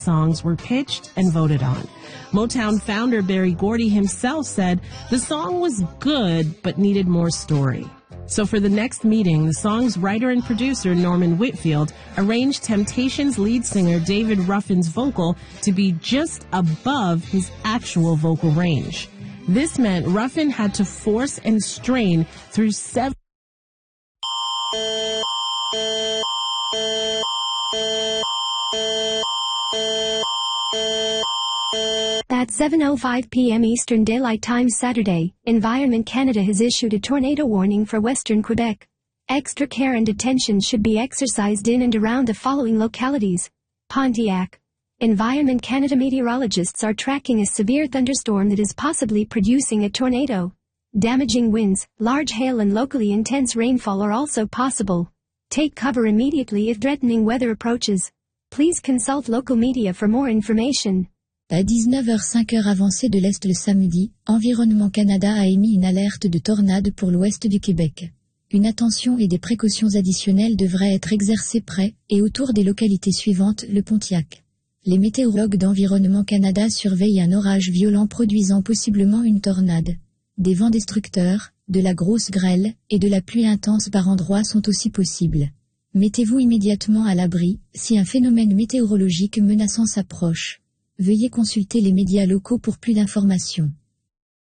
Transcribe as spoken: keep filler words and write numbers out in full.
songs were pitched and voted on. Motown founder Berry Gordy himself said the song was good but needed more story. So for the next meeting, the song's writer and producer Norman Whitfield arranged Temptations lead singer David Ruffin's vocal to be just above his actual vocal range. This meant Ruffin had to force and strain through several At seven oh five p.m. Eastern Daylight Time Saturday, Environment Canada has issued a tornado warning for Western Quebec. Extra care and attention should be exercised in and around the following localities. Pontiac. Environment Canada meteorologists are tracking a severe thunderstorm that is possibly producing a tornado. Damaging winds, large hail and locally intense rainfall are also possible. Take cover immediately if threatening weather approaches. Please consult local media for more information. À dix-neuf heures cinq heures avancée de l'Est le samedi, Environnement Canada a émis une alerte de tornade pour l'ouest du Québec. Une attention et des précautions additionnelles devraient être exercées près et autour des localités suivantes, le Pontiac. Les météorologues d'Environnement Canada surveillent un orage violent produisant possiblement une tornade. Des vents destructeurs, de la grosse grêle et de la pluie intense par endroits sont aussi possibles. Mettez-vous immédiatement à l'abri si un phénomène météorologique menaçant s'approche. Veuillez consulter les médias locaux pour plus d'informations.